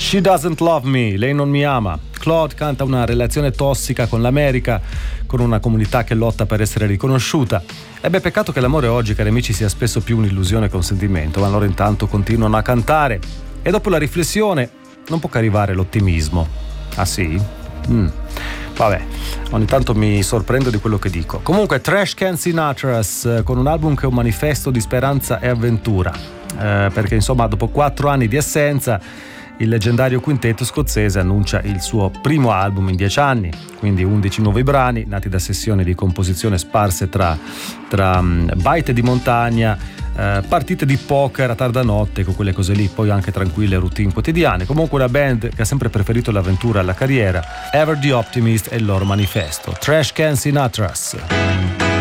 She Doesn't Love Me, lei non mi ama. Claude canta una relazione tossica con l'America, con una comunità che lotta per essere riconosciuta. Peccato che l'amore oggi, cari amici, sia spesso più un'illusione che un sentimento, ma loro intanto continuano a cantare. E dopo la riflessione non può che arrivare l'ottimismo. Ah sì? Vabbè, ogni tanto mi sorprendo di quello che dico. Comunque, Trash Can Sinatras, con un album che è un manifesto di speranza e avventura, perché insomma dopo 4 anni di assenza il leggendario quintetto scozzese annuncia il suo primo album in 10 anni, quindi 11 nuovi brani nati da sessioni di composizione sparse tra baite di montagna, partite di poker a tarda notte, con quelle cose lì, poi anche tranquille routine quotidiane. Comunque una band che ha sempre preferito l'avventura alla carriera. Ever the Optimist è il loro manifesto. Trash Can Sinatras.